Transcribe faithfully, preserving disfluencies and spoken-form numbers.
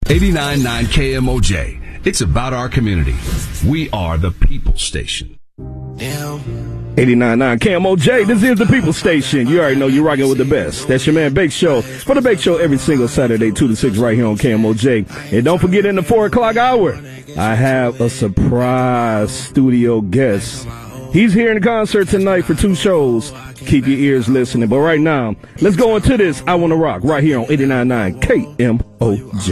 eighty-nine point nine K M O J. It's about our community. We are the People Station. eighty-nine point nine K M O J, this is the People Station. You already know you're rocking with the best. That's your man Bake Show. For the Bake Show every single Saturday, two to six, right here on K M O J. And don't forget, in the four o'clock hour, I have a surprise studio guest. He's here in the concert tonight for two shows. Keep your ears listening. But right now, let's go into this I Wanna Rock right here on eighty-nine point nine K M O J.